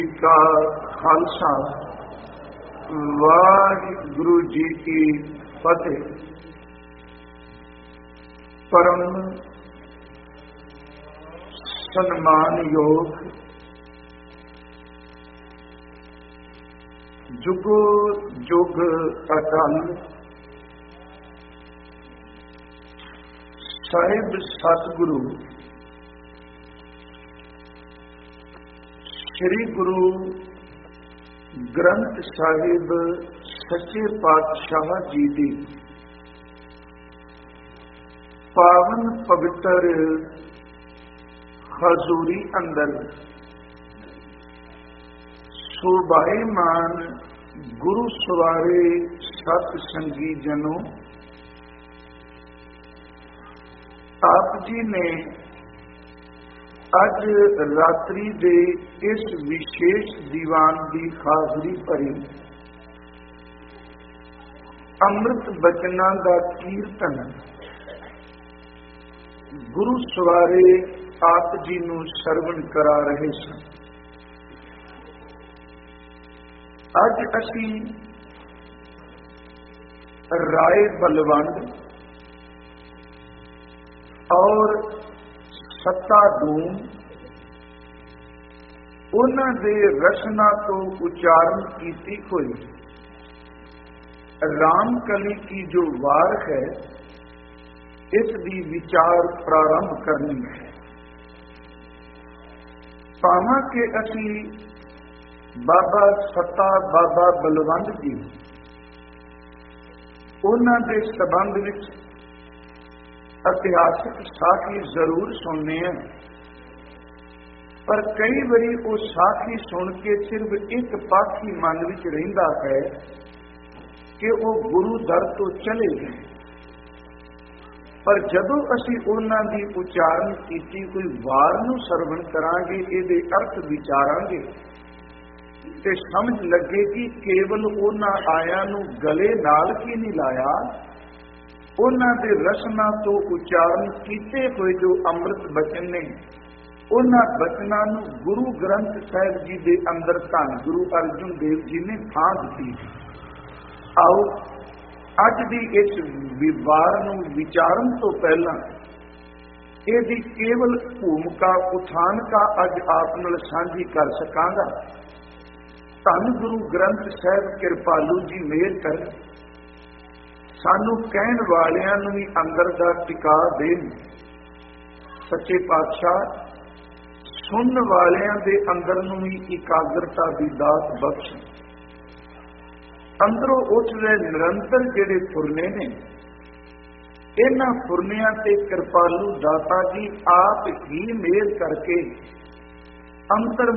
का खालसा वाहिगुरु जी की फतेह। परम सन्मान योग जुगो जुग अटल साहिब सतगुरु श्री गुरु ग्रंथ साहिब सच्चे पातशाह जी दी पावन पवित्र हजूरी अंदर शोभायमान गुरु सवारे सत संगी जनों, आप जी ने अज रात्रि दे इस विशेष दीवान की हाजरी भरी। अमृत बचना का कीर्तन गुरु सवारे आप जी नूं सरवण करा रहे सन। अज असी राय बलवंड और सत्ता दूम उन्हां दे रचना तो उच्चारण कीती हुई रामकली की जो वार है, इसकी विचार प्रारंभ करनी है। पावा के असी बाबा सत्ता बाबा बलवंड जी उन्हां दे संबंध विच इतिहासिक साखी जरूर सुनने हैं, पर कई बारी वो साखी सुन के सिर्फ एक पक्ष ही मन विच रहिंदा है कि वो गुरु दर तो चले गए। पर जदों असी उन्हां दी उच्चारण कीती कोई वार नूं सरवण करांगे, इहदे अर्थ विचारांगे ते समझ लगेगी केवल उन्हां आयां नूं गले नाल की नहीं लाया, उन्हां दे रचना तो उच्चारण कीते हुए जो अमृत बचन ने, उन्हां बचनां नूं गुरु ग्रंथ साहिब जी दे अंदर धन गुरु अर्जुन देव जी ने थां दित्ती। आओ अज दी इस विवार नूं विचारन तो पहला इहदी केवल भूमिका उठान का अज आप नाल सांझी कर सकांगा। धन गुरु ग्रंथ साहिब कृपालू जी मेहर कर सानू कहण वालियां नूं भी अंदर दा टिका देन। सच्चे पातशाह सुनन वालियां दे अंदर नूं भी एकाग्रता दी दात बख्श। अंदरों उठ रहे निरंतर जिहड़े फुरने ने, इन्हां फुरनियां ते कृपालू दाता जी आप ही मेहर करके अंतर